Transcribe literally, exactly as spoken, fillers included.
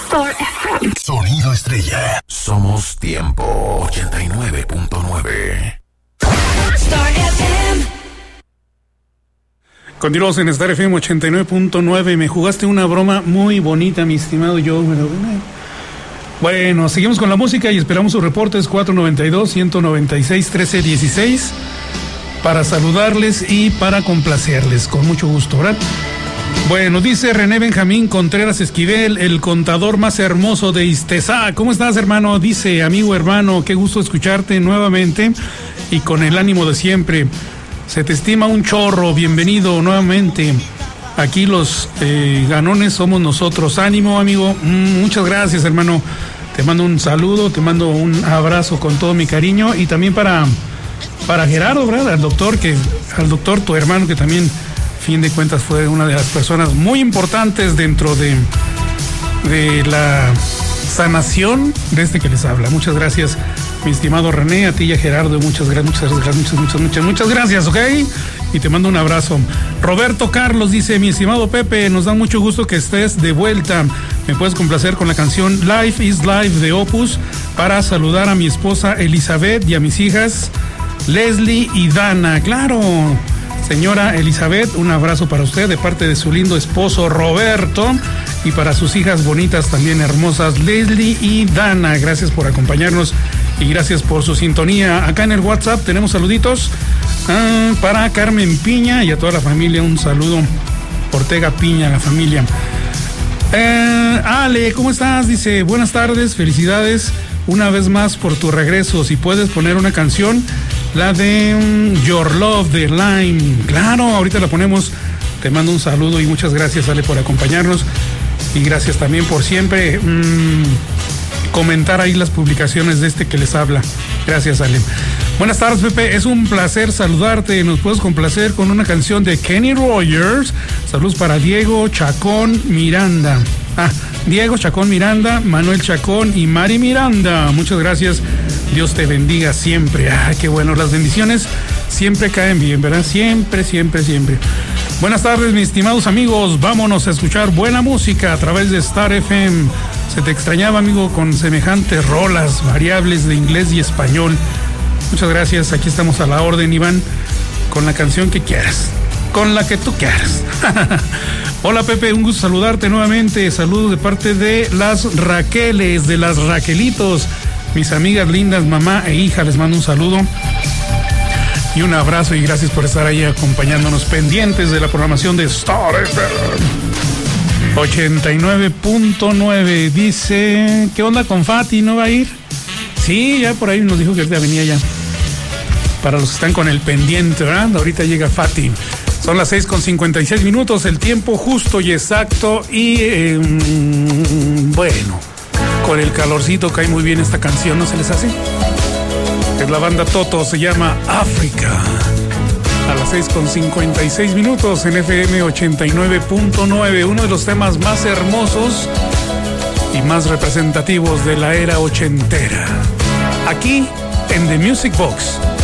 Star F M. Sonido estrella. Somos Tiempo ochenta y nueve punto nueve. Star F M. Continuamos en Star F M ochenta y nueve punto nueve. Me jugaste una broma muy bonita, mi estimado Joe. Bueno, seguimos con la música y esperamos sus reportes cuatro noventa y dos, ciento noventa y seis, trece dieciséis para saludarles y para complacerles. Con mucho gusto, ¿verdad? Bueno, dice René Benjamín Contreras Esquivel, el contador más hermoso de Istezá. ¿Cómo estás, hermano? Dice, amigo hermano, qué gusto escucharte nuevamente y con el ánimo de siempre. Se te estima un chorro, bienvenido nuevamente. Aquí los eh, ganones somos nosotros. Ánimo, amigo. Mm, muchas gracias, hermano. Te mando un saludo, te mando un abrazo con todo mi cariño. Y también para, para Gerardo, ¿verdad? Al doctor, que, al doctor, tu hermano, que también, fin de cuentas, fue una de las personas muy importantes dentro de, de la sanación de este que les habla. Muchas gracias, mi estimado René, a ti y a Gerardo, muchas gracias, muchas gracias, muchas, muchas, muchas, muchas gracias, ¿ok? Y te mando un abrazo. Roberto Carlos dice, mi estimado Pepe, nos da mucho gusto que estés de vuelta. Me puedes complacer con la canción Life is Life de Opus para saludar a mi esposa Elizabeth y a mis hijas Leslie y Dana. Claro, señora Elizabeth, un abrazo para usted de parte de su lindo esposo Roberto y para sus hijas bonitas también hermosas Leslie y Dana. Gracias por acompañarnos y gracias por su sintonía. Acá en el WhatsApp tenemos saluditos ah, para Carmen Piña y a toda la familia. Un saludo, Ortega Piña, la familia. Eh, Ale, ¿cómo estás? Dice, buenas tardes, felicidades una vez más por tu regreso. Si puedes poner una canción, la de um, Your Love de Lime. Claro, ahorita la ponemos. Te mando un saludo y muchas gracias, Ale, por acompañarnos. Y gracias también por siempre mmm, comentar ahí las publicaciones de este que les habla. Gracias, Ale. Buenas tardes, Pepe. Es un placer saludarte. Nos puedes complacer con una canción de Kenny Rogers. Saludos para Diego Chacón Miranda. Ah, Diego Chacón Miranda, Manuel Chacón y Mari Miranda. Muchas gracias. Dios te bendiga siempre. Ah, qué bueno. Las bendiciones siempre caen bien, ¿verdad? Siempre, siempre, siempre. Buenas tardes, mis estimados amigos. Vámonos a escuchar buena música a través de Star F M. Se te extrañaba, amigo, con semejantes rolas variables de inglés y español. Muchas gracias. Aquí estamos a la orden, Iván, con la canción que quieras, con la que tú quieras. Hola, Pepe, un gusto saludarte nuevamente. Saludos de parte de las Raqueles, de las Raquelitos, mis amigas lindas, mamá e hija. Les mando un saludo y un abrazo y gracias por estar ahí acompañándonos, pendientes de la programación de Star F M ochenta y nueve punto nueve. Dice, ¿qué onda con Fati? ¿No va a ir? Sí, ya por ahí nos dijo que ahorita venía ya. Para los que están con el pendiente, ¿verdad? Ahorita llega Fati. Son las seis con cincuenta y seis minutos, el tiempo justo y exacto. Y eh, bueno, con el calorcito cae muy bien esta canción, ¿no se les hace? Es la banda Toto, se llama África. A las seis con cincuenta y seis minutos en F M ochenta y nueve punto nueve, uno de los temas más hermosos y más representativos de la era ochentera. Aquí en The Music Box.